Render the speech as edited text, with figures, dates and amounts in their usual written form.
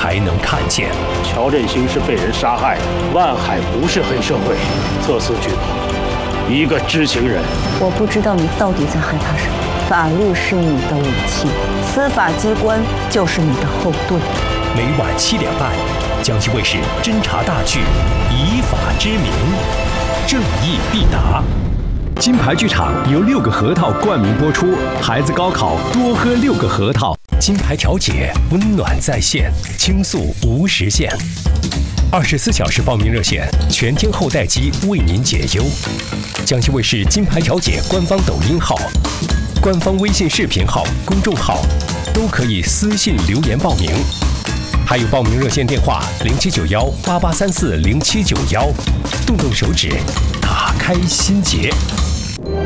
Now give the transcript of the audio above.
才能看见。 乔振兴是被人杀害的，万海不是黑社会。特斯剧报，一个知情人。 我不知道你到底在害怕什么。法律是你的武器，司法机关就是你的后盾。 每晚7点半，江西卫视侦查大剧《以法之名》，正义必达。 金牌剧场由6个核桃冠名播出，孩子高考多喝6个核桃。 金牌调解，温暖在线，倾诉无时限。24小时报名热线，全天候待机为您解忧。江西卫视金牌调解官方抖音号、官方微信视频号、公众号都可以私信留言报名，还有报名热线电话079188340791，动动手指，打开心结。